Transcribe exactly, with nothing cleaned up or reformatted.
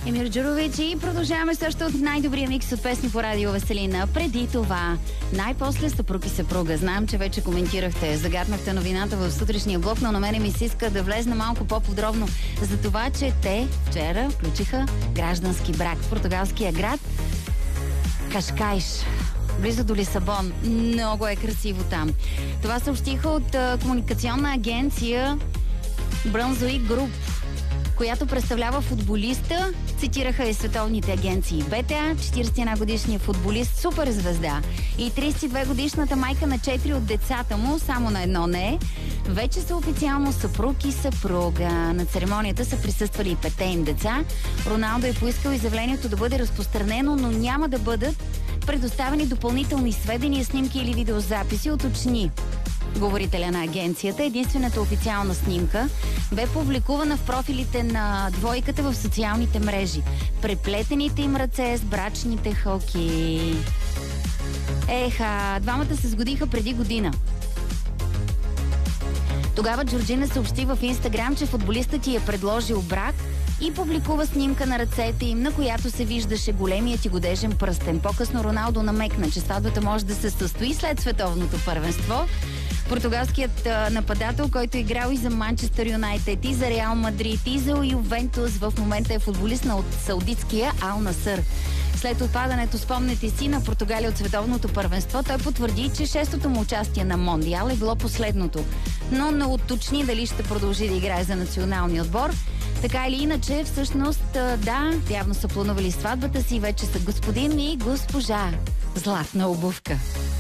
Емир Джурович и продължаваме също от най-добрия микс от песни по радио Веселина. Преди това, най-после съпруг и съпруга. Знам, че вече коментирахте, загаднахте новината в сутрешния блок, но на мене ми се иска да влезна малко по-подробно за това, че те вчера включиха граждански брак в португалския град Кашкайш, близо до Лисабон. Много е красиво там. Това съобщиха от а, комуникационна агенция Brunswick Group, която представлява футболиста. Цитираха и световните агенции Б Т А, четиридесет и една годишният футболист, суперзвезда, и тридесет и две годишната майка на четири от децата му, само на едно не, вече са официално съпруг и съпруга. На церемонията са присъствали и петте им деца. Роналдо е поискал изявлението да бъде разпространено, но няма да бъдат предоставени допълнителни сведения, снимки или видеозаписи, уточни говорителя на агенцията. Единствената официална снимка бе публикувана в профилите на двойката в социалните мрежи. Преплетените им ръце с брачните хълки. Еха, двамата се сгодиха преди година. Тогава Джорджина съобщи в Инстаграм, че футболистът ти е предложил брак и публикува снимка на ръцете им, на която се виждаше големият и годежен пръстен. По-късно Роналдо намекна, че сватбата може да се състои след световното първенство. Португалският а, нападател, който е играл и за Манчестър Юнайтед, и за Реал Мадрид, и за Ювентус, в момента е футболист на от саудитския Ал Насър. След отпадането, спомнете си, на Португалия от световното първенство, той потвърди, че шестото му участие на Мондиал е било последното, но не уточни дали ще продължи да играе за националния отбор. Така или иначе, всъщност, да, явно са планували сватбата си и вече са господин и госпожа Златна обувка.